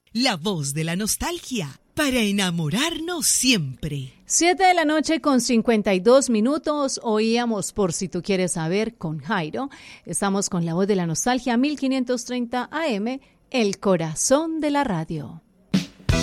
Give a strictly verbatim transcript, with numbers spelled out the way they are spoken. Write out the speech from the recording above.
la voz de la nostalgia, para enamorarnos siempre. Siete de la noche con cincuenta y dos minutos, oíamos Por si tú quieres saber con Jairo. Estamos con la voz de la nostalgia, mil quinientos treinta A M, el corazón de la radio.